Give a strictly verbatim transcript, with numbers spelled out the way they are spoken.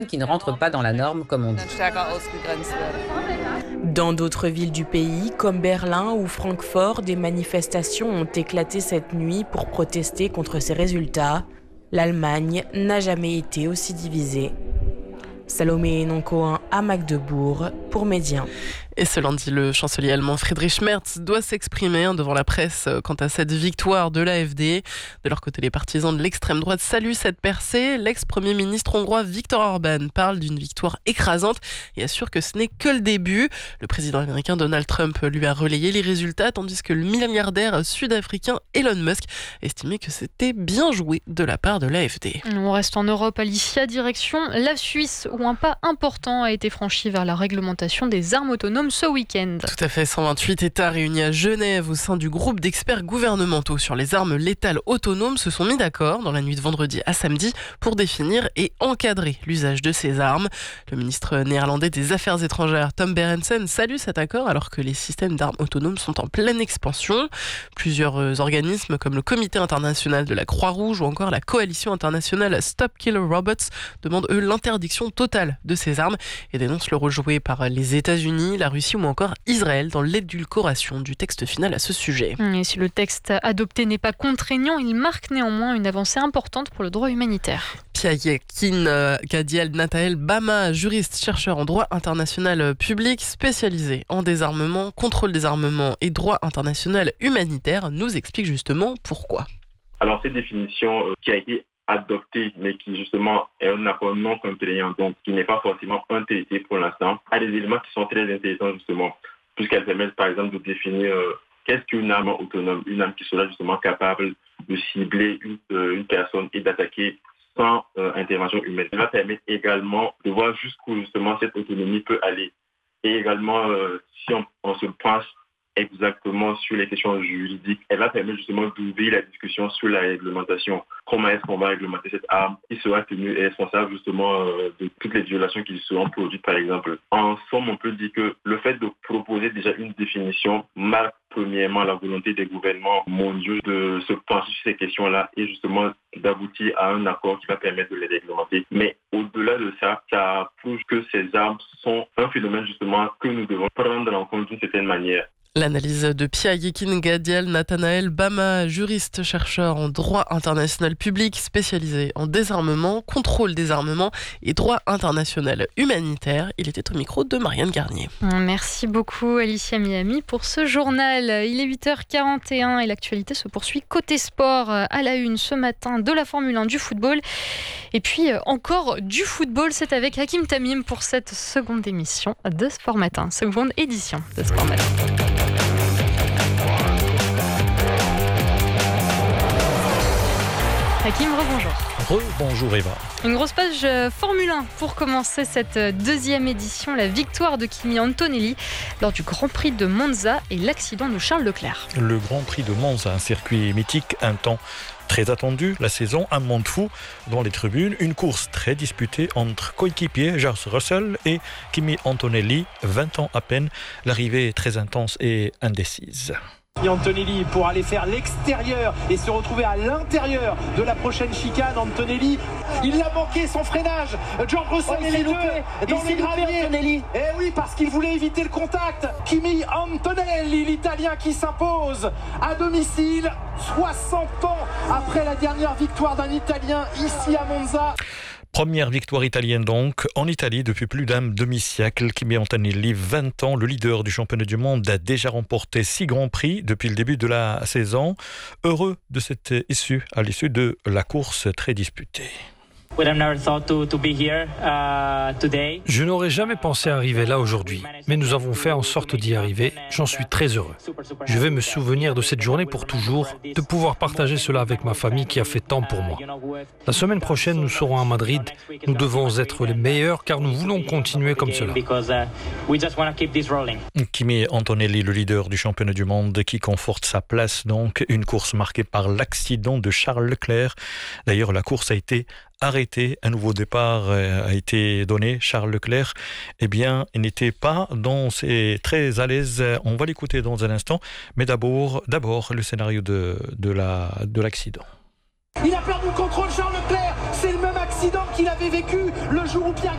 qui ne rentrent pas dans la norme, comme on dit. Dans d'autres villes du pays, comme Berlin ou Francfort, des manifestations ont éclaté cette nuit pour protester contre ces résultats. L'Allemagne n'a jamais été aussi divisée. Salomé Noncoin à Magdebourg pour Médien. Et ce lundi, le chancelier allemand Friedrich Merz doit s'exprimer devant la presse quant à cette victoire de l'A F D. De leur côté, les partisans de l'extrême droite saluent cette percée. L'ex-premier ministre hongrois Viktor Orban parle d'une victoire écrasante et assure que ce n'est que le début. Le président américain Donald Trump lui a relayé les résultats, tandis que le milliardaire sud-africain Elon Musk estimait que c'était bien joué de la part de l'A F D. On reste en Europe, Alicia, direction la Suisse, où un pas important a été franchi vers la réglementation des armes autonomes ce week-end. Tout à fait, cent vingt-huit États réunis à Genève au sein du groupe d'experts gouvernementaux sur les armes létales autonomes se sont mis d'accord dans la nuit de vendredi à samedi pour définir et encadrer l'usage de ces armes. Le ministre néerlandais des Affaires étrangères Tom Berendsen salue cet accord alors que les systèmes d'armes autonomes sont en pleine expansion. Plusieurs organismes comme le Comité international de la Croix-Rouge ou encore la Coalition internationale Stop Killer Robots demandent eux l'interdiction totale de ces armes et dénoncent le rôle joué par les États-Unis, la Russie ou encore Israël dans l'édulcoration du texte final à ce sujet. Et si le texte adopté n'est pas contraignant, il marque néanmoins une avancée importante pour le droit humanitaire. Piayakin Gadiel Natael Bama, juriste chercheur en droit international public spécialisé en désarmement, contrôle des armements et droit international humanitaire, nous explique justement pourquoi. Alors cette définition euh, qui a été adopté, mais qui justement est un accord non contraignant, donc qui n'est pas forcément un T T pour l'instant, a des éléments qui sont très intéressants justement, puisqu'elles permettent par exemple de définir euh, qu'est-ce qu'une arme autonome, une arme qui sera justement capable de cibler une, euh, une personne et d'attaquer sans euh, intervention humaine. Elle va permettre également de voir jusqu'où justement cette autonomie peut aller. Et également, euh, si on, on se penche exactement sur les questions juridiques, elle va permettre justement d'ouvrir la discussion sur la réglementation. Comment est-ce qu'on va réglementer cette arme? Qui sera tenu et responsable justement euh, de toutes les violations qui seront produites par exemple. En somme, on peut dire que le fait de proposer déjà une définition marque premièrement la volonté des gouvernements mondiaux de se pencher sur ces questions-là et justement d'aboutir à un accord qui va permettre de les réglementer. Mais au-delà de ça, ça prouve que ces armes sont un phénomène justement que nous devons prendre en compte d'une certaine manière. L'analyse de Piayakin Gadiel Nathanael Bama, juriste chercheur en droit international public spécialisé en désarmement, contrôle des armements et droit international humanitaire. Il était au micro de Marianne Garnier. Merci beaucoup Alicia Miami pour ce journal. Il est huit heures quarante et un et l'actualité se poursuit côté sport à la une ce matin de la Formule un, du football. Et puis encore du football, c'est avec Hakim Tamim pour cette seconde émission de Sport Matin, seconde édition de Sport Matin. Hakim, rebonjour. Rebonjour Eva. Une grosse page Formule un pour commencer cette deuxième édition. La victoire de Kimi Antonelli lors du Grand Prix de Monza et l'accident de Charles Leclerc. Le Grand Prix de Monza, un circuit mythique, un temps très attendu, la saison, un monde fou dans les tribunes, une course très disputée entre coéquipiers George Russell et Kimi Antonelli, vingt ans à peine, l'arrivée est très intense et indécise. Antonelli pour aller faire l'extérieur et se retrouver à l'intérieur de la prochaine chicane. Antonelli, il l'a manqué son freinage. George Russell oh, est les deux dans le gravier. Et oui, parce qu'il voulait éviter le contact. Kimi Antonelli, l'Italien qui s'impose à domicile, soixante ans après la dernière victoire d'un Italien ici à Monza. Première victoire italienne donc, en Italie depuis plus d'un demi-siècle. Kimi Antonelli, vingt ans, le leader du championnat du monde, a déjà remporté six grands prix depuis le début de la saison. Heureux de cette issue à l'issue de la course très disputée. Je n'aurais jamais pensé arriver là aujourd'hui, mais nous avons fait en sorte d'y arriver. J'en suis très heureux. Je vais me souvenir de cette journée pour toujours, de pouvoir partager cela avec ma famille qui a fait tant pour moi. La semaine prochaine, nous serons à Madrid. Nous devons être les meilleurs car nous voulons continuer comme cela. Kimi Antonelli, le leader du championnat du monde, qui conforte sa place donc. Une course marquée par l'accident de Charles Leclerc. D'ailleurs, la course a été arrêté, un nouveau départ a été donné. Charles Leclerc, eh bien, il n'était pas dans ses très à l'aise. On va l'écouter dans un instant, mais d'abord, d'abord le scénario de, de, la, de l'accident. Il a perdu le contrôle, Charles Leclerc. C'est le même accident qu'il avait vécu le jour où Pierre